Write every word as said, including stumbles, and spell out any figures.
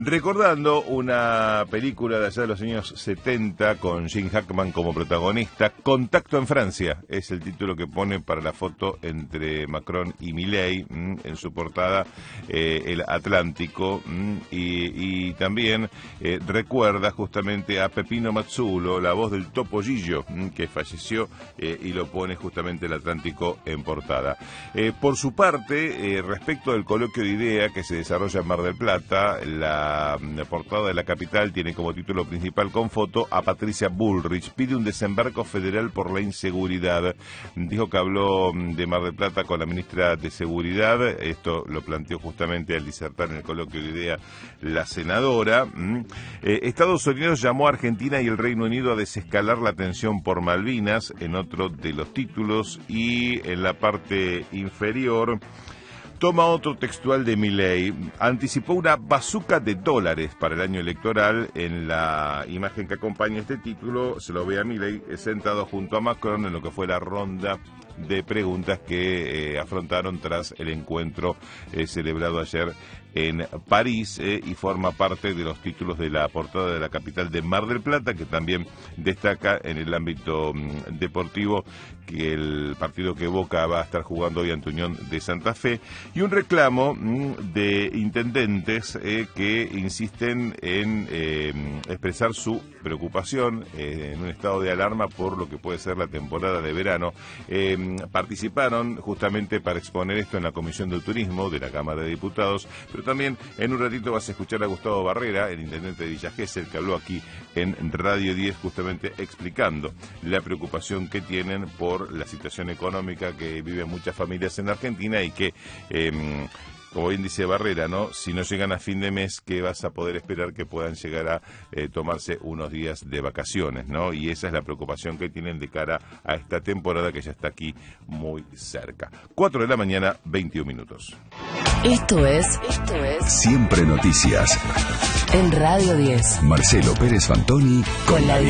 Recordando una película de allá de los años setenta con Gene Hackman como protagonista, Contacto en Francia, es el título que pone para la foto entre Macron y Milei, mmm, en su portada eh, el Atlántico, mmm, y, y también eh, recuerda justamente a Peppino Mazzulo, la voz del Topollillo, mmm, que falleció eh, y lo pone justamente el Atlántico en portada. Eh, por su parte, eh, respecto del coloquio de idea que se desarrolla en Mar del Plata, la La portada de La Capital tiene como título principal con foto a Patricia Bullrich. Pide un desembarco federal por la inseguridad. Dijo que habló de Mar del Plata con la ministra de Seguridad. Esto lo planteó justamente al disertar en el coloquio de idea la senadora. Eh, Estados Unidos llamó a Argentina y el Reino Unido a desescalar la tensión por Malvinas, en otro de los títulos, y en la parte inferior toma otro textual de Milei. Anticipó una bazuca de dólares para el año electoral. En la imagen que acompaña este título se lo ve a Milei sentado junto a Macron en lo que fue la ronda de preguntas que eh, afrontaron tras el encuentro eh, celebrado ayer en París, eh, y forma parte de los títulos de la portada de La Capital de Mar del Plata, que también destaca en el ámbito mm, deportivo que el partido que Boca va a estar jugando hoy ante Unión de Santa Fe, y un reclamo mm, de intendentes eh, que insisten en eh, expresar su preocupación eh, en un estado de alarma por lo que puede ser la temporada de verano. Eh, participaron justamente para exponer esto en la Comisión de Turismo de la Cámara de Diputados, pero también en un ratito vas a escuchar a Gustavo Barrera, el intendente de Villa Gesell, que habló aquí en Radio diez justamente explicando la preocupación que tienen por la situación económica que viven muchas familias en Argentina y que, eh, como bien dice Barrera, ¿no? Si no llegan a fin de mes, ¿qué vas a poder esperar que puedan llegar a eh, tomarse unos días de vacaciones, ¿no? Y esa es la preocupación que tienen de cara a esta temporada que ya está aquí muy cerca. cuatro de la mañana, veintiún minutos. Esto es, esto es Siempre Noticias. En Radio diez. Marcelo Pérez Fantoni con la